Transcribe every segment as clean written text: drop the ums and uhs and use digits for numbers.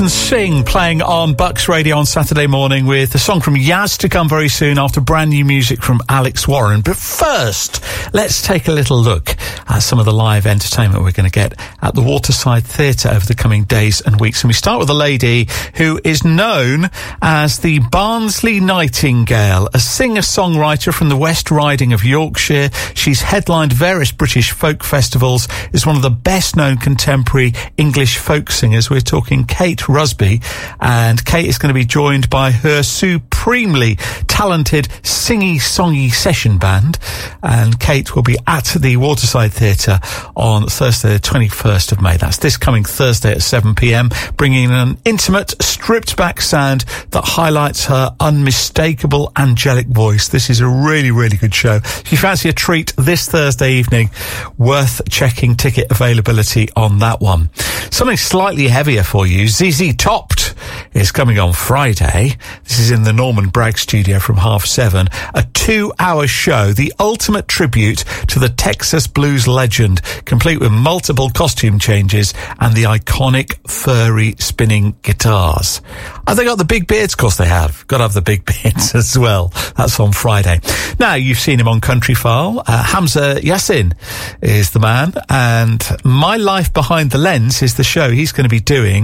Sing playing on Bucks Radio on Saturday morning with a song from Yaz to come very soon after brand new music from Alex Warren. But first, let's take a little look at some of the live entertainment we're going to get at the Waterside Theatre over the coming days and weeks. And we start with a lady who is known as the Barnsley Nightingale, a singer-songwriter from the West Riding of Yorkshire. She's headlined various British folk festivals, is one of the best-known contemporary English folk singers. We're talking Kate Rusby, and Kate is going to be joined by her supremely talented singy-songy session band, and Kate will be at the Waterside Theatre on Thursday the 21st of May. That's this coming Thursday at 7 p.m, bringing an intimate, stripped-back sound that highlights her unmistakable angelic voice. This is a really, really good show. If you fancy a treat this Thursday evening, worth checking ticket availability on that one. Something slightly heavier for you, ZZ Topped is coming on Friday. This is in the Norman Bragg studio from 7:30. A 2-hour show, the ultimate tribute to the Texas blues legend, complete with multiple costume changes and the iconic furry spinning guitars. Have they got the big beards? Of course they have. Got to have the big beards as well. That's on Friday. Now, you've seen him on Countryfile. Hamza Yassin is the man, and My Life Behind the Lens is the show he's going to be doing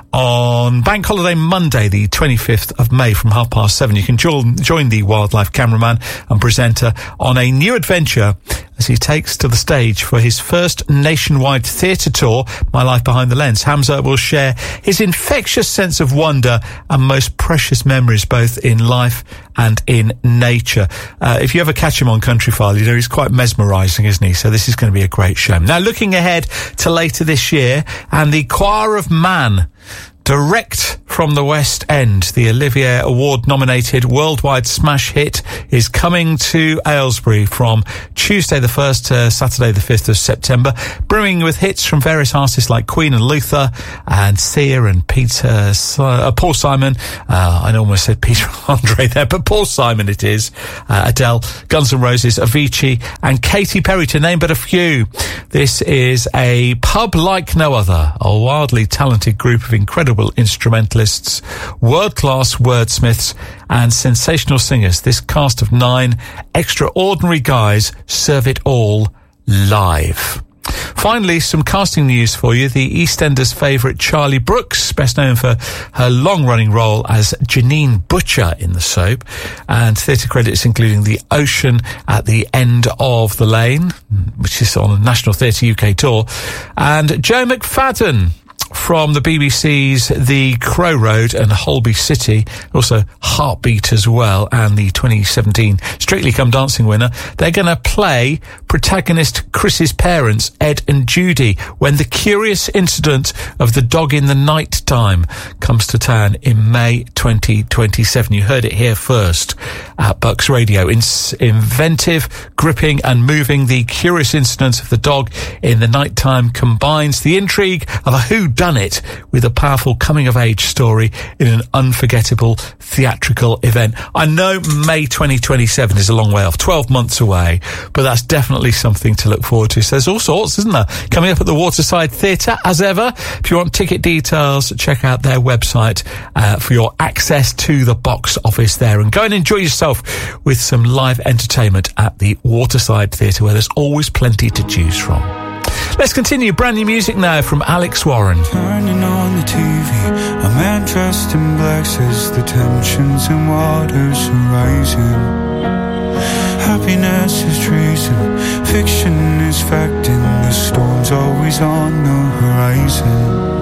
on Bank Holiday Monday, the 25th of May from 7:30. You can join the wildlife cameraman and presenter on a new adventure as he takes to the stage for his first nationwide theatre tour, My Life Behind the Lens. Hamza will share his infectious sense of wonder and most precious memories both in life and in nature. If you ever catch him on Countryfile, you know he's quite mesmerising, isn't he? So this is going to be a great show. Now, looking ahead to later this year, and the Choir of Man, direct from the West End, the Olivier Award-nominated worldwide smash hit, is coming to Aylesbury from Tuesday the 1st to Saturday the 5th of September, brimming with hits from various artists like Queen and Luther and Sia and Paul Simon. I almost said Peter Andre there, but Paul Simon it is. Adele, Guns N' Roses, Avicii and Katy Perry, to name but a few. This is a pub like no other, a wildly talented group of incredible instrumentalists, world-class wordsmiths and sensational singers. This cast of 9 extraordinary guys serve it all live. Finally, some casting news for you. The EastEnders favourite Charlie Brooks, best known for her long-running role as Janine Butcher in the soap, and theatre credits including The Ocean at the End of the Lane, which is on a National Theatre UK tour, and Joe McFadden from the BBC's The Crow Road and Holby City, also Heartbeat as well, and the 2017 Strictly Come Dancing winner. They're going to play protagonist Chris's parents, Ed and Judy, when the curious incident of the dog in the night time comes to town in May 2027. You heard it here first at Bucks Radio. Inventive, gripping and moving, the curious incident of the dog in the night time combines the intrigue of a whodunit with a powerful coming-of-age story in an unforgettable theatrical event. I know May 2027 is a long way off, 12 months away, but that's definitely something to look forward to. So there's all sorts, isn't there, coming up at the Waterside Theatre, as ever. If you want ticket details, check out their website for your access to the box office there, and go and enjoy yourself with some live entertainment at the Waterside Theatre, where there's always plenty to choose from. Let's continue. Brand new music now from Alex Warren. Turning on the TV, a man dressed in black says the tensions and waters are rising. Happiness is treason, fiction is fact, and the storm's always on the horizon.